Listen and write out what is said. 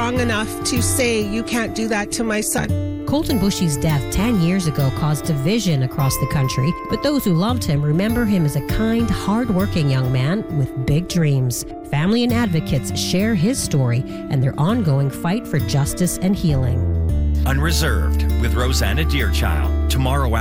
strong enough to say, you can't do that to my son. Colton Bushy's death 10 years ago caused division across the country, but those who loved him remember him as a kind, hard-working young man with big dreams. Family and advocates share his story and their ongoing fight for justice and healing. Unreserved with Rosanna Deerchild, tomorrow